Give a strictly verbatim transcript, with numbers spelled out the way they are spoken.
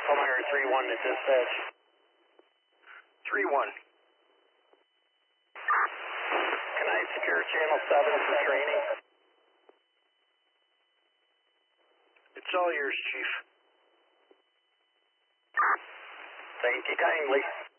Commander three one to dispatch. three one. Can I secure channel seven for training? It's all yours, Chief. Thank you kindly.